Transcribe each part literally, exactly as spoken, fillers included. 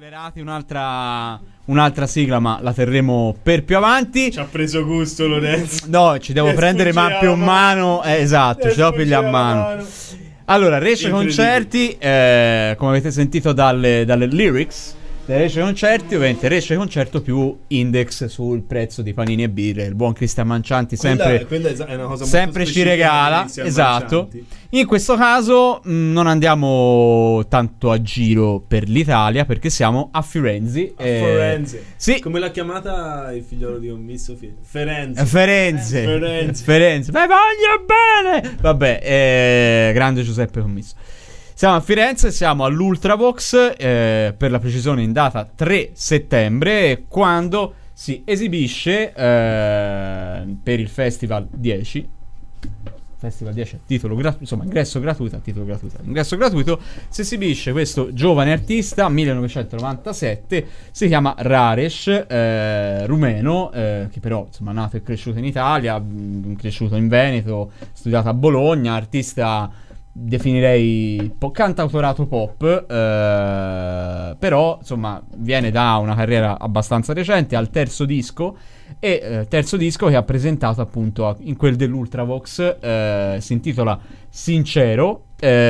Tollerati un'altra, un'altra sigla, ma la terremo per più avanti. Ci ha preso gusto Lorenzo. No, ci devo Mi prendere man più sfugge la mano. Eh, esatto, Mi ci devo sfugge pigliare a la mano. mano. Allora, Resce Incredibile. Concerti, eh, come avete sentito dalle, dalle lyrics, Resce Concerti, ovviamente Resce Concerto più index sul prezzo di panini e birre. Il buon Cristian Mancianti sempre, Quella, quella è una cosa molto sempre ci specifica regala, di Cristian esatto. Mancianti. In questo caso mh, non andiamo tanto a giro per l'Italia perché siamo a Firenze. A eh, Firenze. Sì. Come l'ha chiamata il figliolo di Commisso? Ferenze. Eh, Firenze. Firenze. Firenze. Beh, voglio bene. Vabbè, eh, grande Giuseppe Commisso. Siamo a Firenze, siamo all'Ultravox, eh, per la precisione in data tre settembre, quando si esibisce eh, per il Festival dieci. Festival dieci a titolo gratuito, insomma ingresso gratuito a titolo gratuito. Ingresso gratuito, si esibisce questo giovane artista, millenovecentonovantasette, si chiama Raresh, eh, rumeno, eh, che però insomma è nato e cresciuto in Italia, mh, cresciuto in Veneto, studiato a Bologna, artista definirei po- cantautorato pop, eh, però insomma viene da una carriera abbastanza recente, al terzo disco e eh, terzo disco che ha presentato appunto a- in quel dell'Ultravox, eh, si intitola Sincero.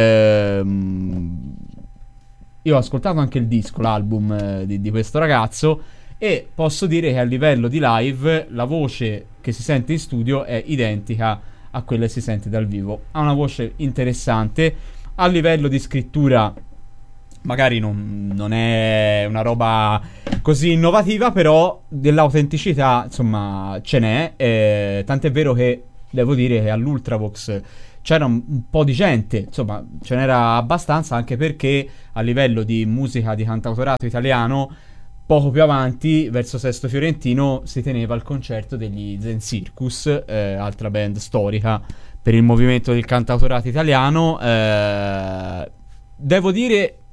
ehm, io ho ascoltato anche il disco, l'album eh, di, di questo ragazzo, e posso dire che a livello di live la voce che si sente in studio è identica a quella che si sente dal vivo. Ha una voce interessante. A livello di scrittura magari non, non è una roba così innovativa, però dell'autenticità insomma ce n'è, eh, tant'è vero che devo dire che all'Ultravox c'era un, un po' di gente, insomma ce n'era abbastanza, anche perché a livello di musica di cantautorato italiano poco più avanti, verso Sesto Fiorentino, si teneva il concerto degli Zen Circus, eh, altra band storica per il movimento del cantautorato italiano. Eh, devo dire